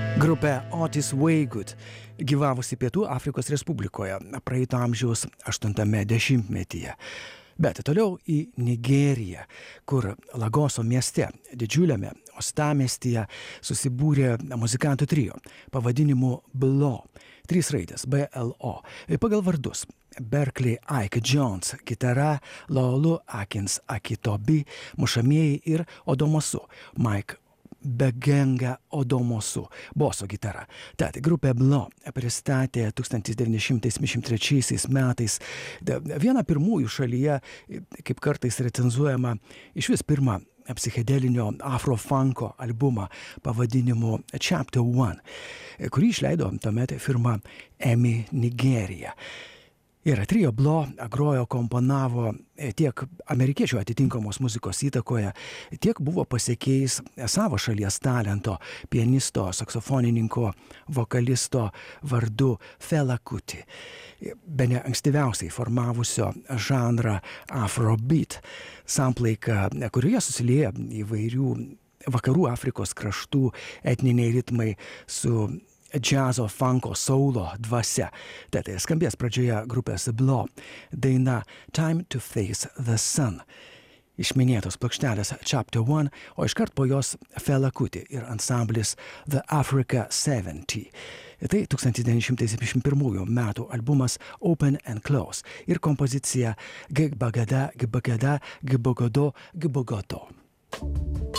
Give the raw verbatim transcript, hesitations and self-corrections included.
Grupė Otis Waygood gyvavusi Pietų Afrikos Respublikoje praeito amžiaus aštuntame dešimtmetyje. Bet toliau į Nigeriją, kur Lagoso mieste, didžiuliame uostamiestyje, susibūrė muzikantų trio pavadinimu Blo, trys raidės B L O, pagal vardus Berkeley Ike Jones gitara, Laolu Akins Akitobi mušamieji ir Odomosu Mike Begenga Odomosu boso gitara. Tad grupė Blo pristatė tūkstantis devyni šimtai septyniasdešimt trečiaisiais metais vieną pirmųjų šalyje, kaip kartais recenzuojama, iš vis pirmą psichedelinio afrofunko albumą pavadinimu Chapter One, kurį išleido tuomet firma EMI Nigerija. Ir trio Blo grojo, komponavo tiek amerikiečių atitinkamos muzikos įtakoje, tiek buvo pasekėjais savo šalies talento, pianisto, saksofonininko, vokalisto vardu Fela Kuti, bene ankstyviausiai formavusio žanrą Afrobeat, samplaika, kurioje susilieja įvairių vakarų Afrikos kraštų etniniai ritmai su džiazo, funko, soulo dvasia. Tad skambės pradžioje grupės Blo daina Time to Face the Sun. Iš minėtos plokštelės Chapter One, o iškart po jos Fela Kuti ir ansamblis The Africa septyniasdešimt. Tai tūkstantis devyni šimtai septyniasdešimt pirmųjų metų albumas Open and Close ir kompozicija Gbagada, Gbagada, Gbogodo, Gbogodo.